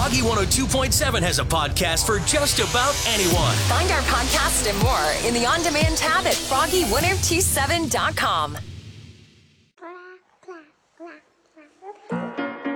Froggy 102.7 has a podcast for just about anyone. Find our podcast and more in the On Demand tab at froggy1027.com.